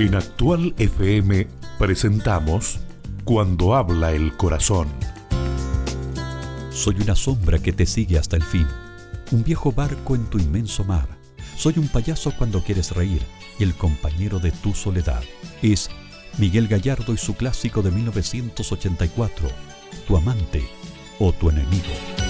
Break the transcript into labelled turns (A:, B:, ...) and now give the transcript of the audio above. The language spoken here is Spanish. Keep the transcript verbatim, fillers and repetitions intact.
A: En Actual F M presentamos Cuando habla el corazón.
B: Soy una sombra que te sigue hasta el fin, un viejo barco en tu inmenso mar. Soy un payaso cuando quieres reír y el compañero de tu soledad. Es Miguel Gallardo y su clásico de mil novecientos ochenta y cuatro, Tu amante o tu enemigo.